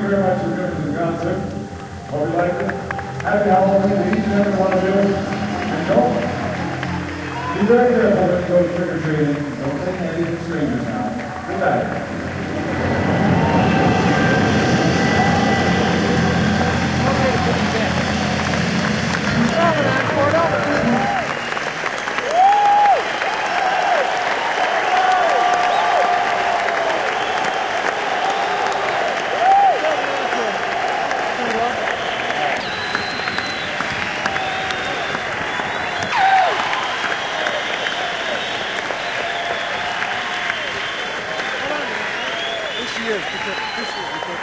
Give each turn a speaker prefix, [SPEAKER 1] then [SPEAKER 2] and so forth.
[SPEAKER 1] very much for coming to the concert. Hope you liked it. Happy Halloween to each and every one of you. And don't be very careful when you go trick-or-treating.